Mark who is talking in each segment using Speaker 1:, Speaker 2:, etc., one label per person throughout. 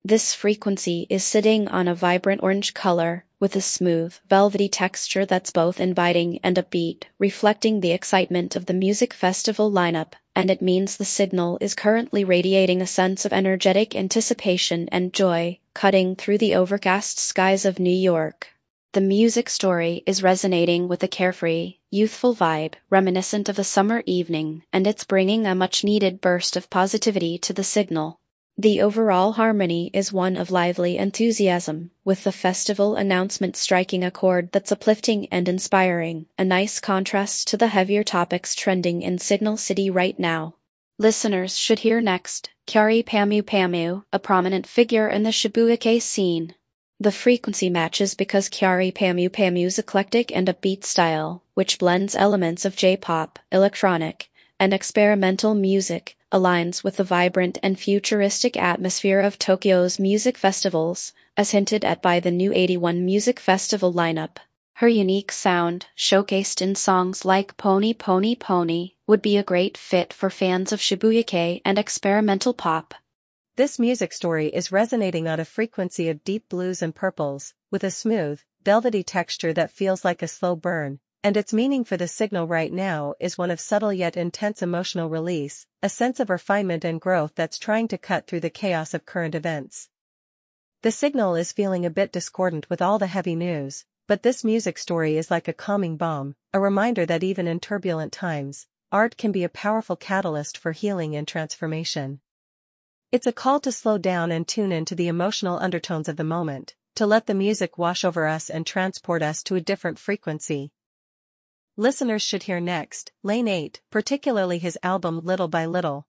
Speaker 1: This frequency is sitting on a vibrant orange color, with a smooth, velvety texture that's both inviting and upbeat, reflecting the excitement of the music festival lineup, and it means the signal is currently radiating a sense of energetic anticipation and joy, cutting through the overcast skies of New York. The music story is resonating with a carefree, youthful vibe, reminiscent of a summer evening, and it's bringing a much-needed burst of positivity to the signal. The overall harmony is one of lively enthusiasm, with the festival announcement striking a chord that's uplifting and inspiring, a nice contrast to the heavier topics trending in Signal City right now. Listeners should hear next, Kyary Pamyu Pamyu, a prominent figure in the Shibuya-kei scene. The frequency matches because Kyary Pamyu Pamyu's eclectic and upbeat style, which blends elements of J-pop, electronic, and experimental music, aligns with the vibrant and futuristic atmosphere of Tokyo's music festivals, as hinted at by the new 81 Music Festival lineup. Her unique sound, showcased in songs like Pony Pony Pony, would be a great fit for fans of Shibuya-kei and experimental pop.
Speaker 2: This music story is resonating on a frequency of deep blues and purples, with a smooth, velvety texture that feels like a slow burn, and its meaning for the signal right now is one of subtle yet intense emotional release, a sense of refinement and growth that's trying to cut through the chaos of current events. The signal is feeling a bit discordant with all the heavy news, but this music story is like a calming balm, a reminder that even in turbulent times, art can be a powerful catalyst for healing and transformation. It's a call to slow down and tune into the emotional undertones of the moment, to let the music wash over us and transport us to a different frequency. Listeners should hear next, Lane 8, particularly his album Little by Little.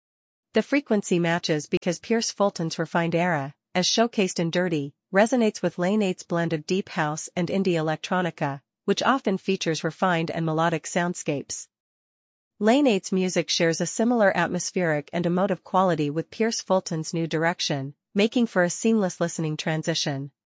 Speaker 2: The frequency matches because Pierce Fulton's refined era, as showcased in Dirty, resonates with Lane 8's blend of deep house and indie electronica, which often features refined and melodic soundscapes. Lane 8's music shares a similar atmospheric and emotive quality with Pierce Fulton's new direction, making for a seamless listening transition.